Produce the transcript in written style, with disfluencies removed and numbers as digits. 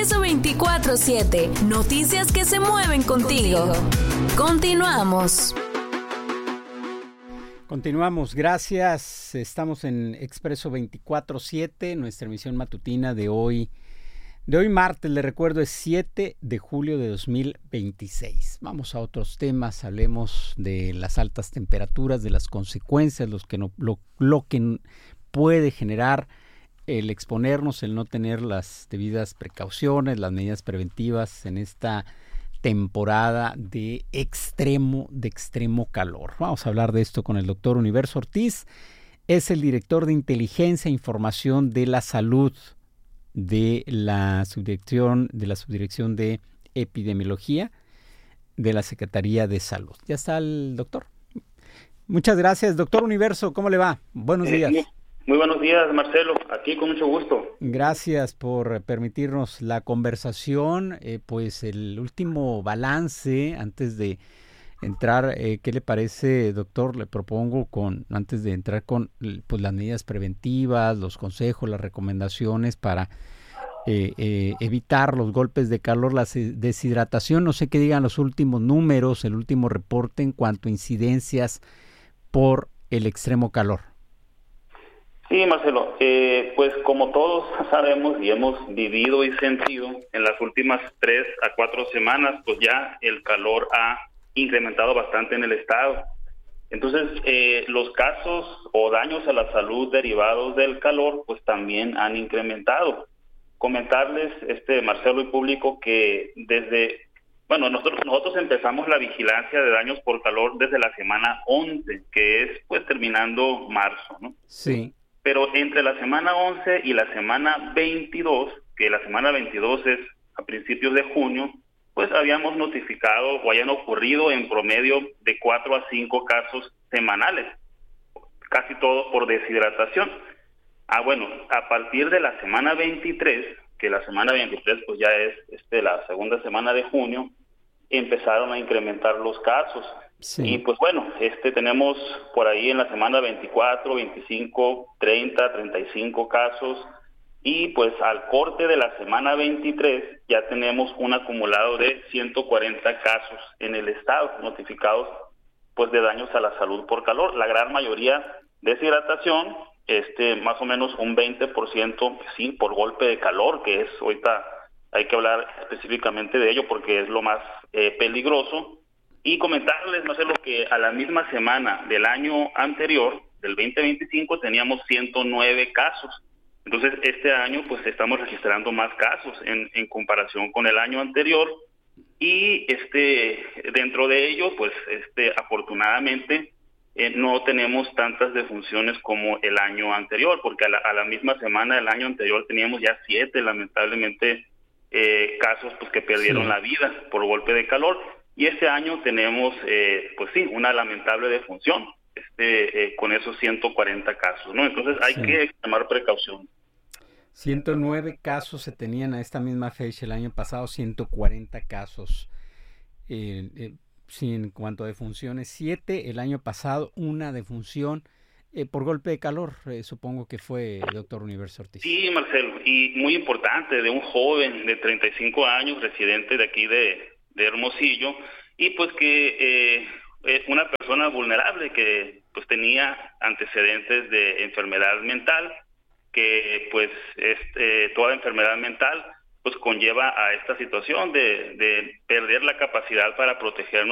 Expreso 24/7. Noticias que se mueven contigo. Continuamos. Continuamos, gracias. Estamos en Expreso 24/7, nuestra emisión matutina de hoy martes, le recuerdo, es 7 de julio de 2026. Vamos a otros temas, hablemos de las altas temperaturas, de las consecuencias, lo que puede generar el exponernos, el no tener las debidas precauciones, las medidas preventivas en esta temporada de extremo calor. Vamos a hablar de esto con el doctor Universo Ortiz. Es el director de Inteligencia e Información de la Salud de la Subdirección de Epidemiología de la Secretaría de Salud. Ya está el doctor. Muchas gracias, doctor Universo. ¿Cómo le va? Buenos días. Muy buenos días, Marcelo. Aquí con mucho gusto. Gracias por permitirnos la conversación. Pues el último balance antes de entrar, ¿qué le parece, doctor? Le propongo antes de entrar con pues las medidas preventivas, los consejos, las recomendaciones para evitar los golpes de calor, la deshidratación. No sé qué digan los últimos números, el último reporte en cuanto a incidencias por el extremo calor. Sí, Marcelo, pues como todos sabemos y hemos vivido y sentido en las últimas 3 a 4 semanas, pues ya el calor ha incrementado bastante en el estado. Entonces, los casos o daños a la salud derivados del calor, pues también han incrementado. Comentarles, Marcelo y público, que nosotros empezamos la vigilancia de daños por calor desde la semana 11, que es pues terminando marzo, ¿no? Sí. Pero entre la semana 11 y la semana 22, que la semana 22 es a principios de junio, pues habíamos notificado o hayan ocurrido en promedio de 4 a 5 casos semanales, casi todos por deshidratación. A partir de la semana 23, que la semana 23 pues ya es la segunda semana de junio, empezaron a incrementar los casos. Sí. Y pues tenemos por ahí en la semana 24, 25, 30, 35 casos, y pues al corte de la semana 23 ya tenemos un acumulado de 140 casos en el estado notificados pues de daños a la salud por calor. La gran mayoría deshidratación, más o menos un 20% sí por golpe de calor, que es ahorita hay que hablar específicamente de ello porque es lo más peligroso. Y comentarles, Marcelo, que a la misma semana del año anterior, del 2025, teníamos 109 casos. Entonces, este año, pues, estamos registrando más casos en comparación con el año anterior. Y dentro de ello, pues, afortunadamente, no tenemos tantas defunciones como el año anterior, porque a la misma semana del año anterior teníamos ya 7, lamentablemente, casos pues que perdieron la vida por golpe de calor. Y este año tenemos, una lamentable defunción con esos 140 casos, ¿no? Entonces hay que tomar precaución. 109 casos se tenían a esta misma fecha el año pasado, 140 casos. En cuanto a defunciones, 7 el año pasado, una defunción por golpe de calor, supongo que fue, doctor Universo Ortiz. Sí, Marcelo, y muy importante, de un joven de 35 años, residente de aquí de Hermosillo, y pues que es una persona vulnerable que pues tenía antecedentes de enfermedad mental, que pues toda enfermedad mental pues conlleva a esta situación de perder la capacidad para protegernos